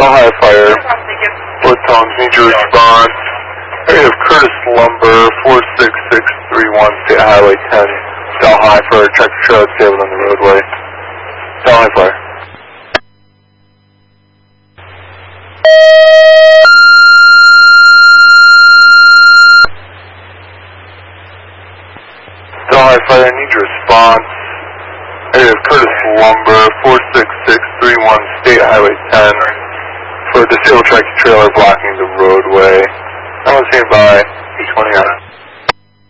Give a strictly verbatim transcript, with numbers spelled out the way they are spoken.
High Fire. Blood Tongues, need your response. Area of Curtis Lumber, four six six three one, State Highway ten. Del High Fire, tractor trailer disabled on the roadway. Del High Fire. Del High Fire, I need your response. Area of Curtis Lumber, four six six three one, State Highway ten. For a disabled tractor trailer blocking the roadway. I was here by eight twenty-nine.